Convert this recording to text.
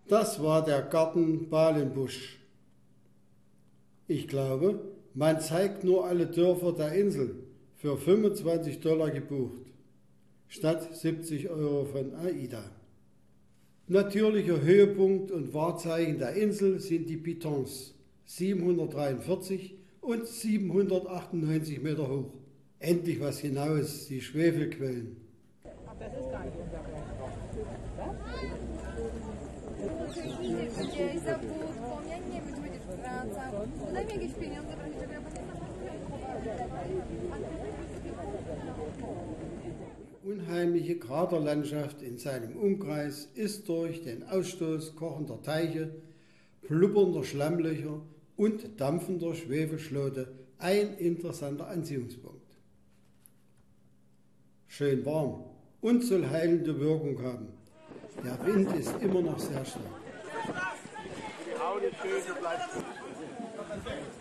Das war der Garten Balenbusch. Ich glaube, man zeigt nur alle Dörfer der Insel für $25 gebucht, statt 70 € von AIDA. Natürlicher Höhepunkt und Wahrzeichen der Insel sind die Pitons, 743 und 798 Meter hoch. Endlich was hinaus, die Schwefelquellen. Das ist gar nicht unser Berg. Unheimliche Kraterlandschaft in seinem Umkreis ist durch den Ausstoß kochender Teiche, blubbernder Schlammlöcher und dampfender Schwefelschlote ein interessanter Anziehungspunkt. Schön warm und soll heilende Wirkung haben. Der Wind ist immer noch sehr stark. Die Haut ist schön, so bleibt